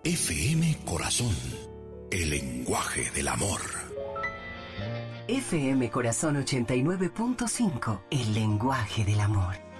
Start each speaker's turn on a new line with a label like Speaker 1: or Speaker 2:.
Speaker 1: FM Corazón, el lenguaje del amor.
Speaker 2: FM Corazón 89.5, el lenguaje del amor.